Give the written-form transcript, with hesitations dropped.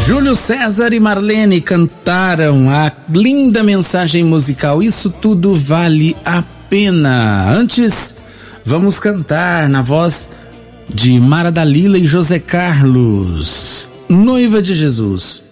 Júlio César e Marlene cantaram a linda mensagem musical Isso Tudo Vale a Pena. Antes, vamos cantar na voz de Mara Dalila e José Carlos, Noiva de Jesus.